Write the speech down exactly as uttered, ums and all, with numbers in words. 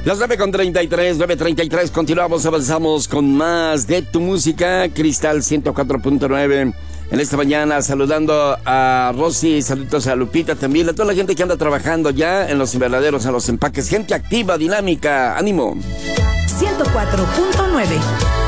Las nueve con treinta y tres, nueve treinta y tres, continuamos, avanzamos con más de tu música, Cristal ciento cuatro punto nueve. En esta mañana saludando a Rosy, saludos a Lupita también, a toda la gente que anda trabajando ya en los invernaderos, en los empaques, gente activa, dinámica, ánimo. ciento cuatro punto nueve.